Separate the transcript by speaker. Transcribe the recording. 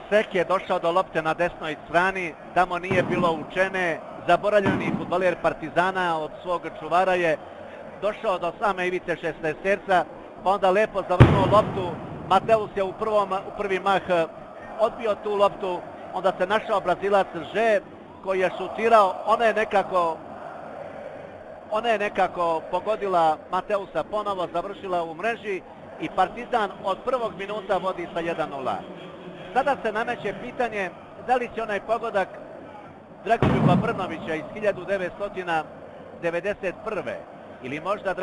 Speaker 1: Sek je došao do lopte na desnoj strani, tamo nije bilo učene, zaboravljeni fudbaler Partizana od svog čuvara je došao do same ivice šesnaesterca, pa onda lepo zavrnuo loptu. Mateus je u prvi mah odbio tu loptu, onda se našao Brazilac Že koji je šutirao, ona je nekako pogodila Mateusa ponovo, završila u mreži i Partizan od prvog minuta vodi sa 1:0. Sada se nameće pitanje da li će onaj pogodak Dragoljuba Brnovića iz 1991. ili možda